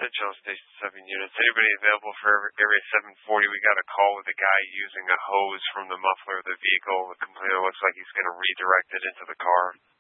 Channel Station 7 units. Anybody available for Area 740? We got a call with a guy using a hose from the muffler of the vehicle. The complainer looks like he's going to redirect it into the car.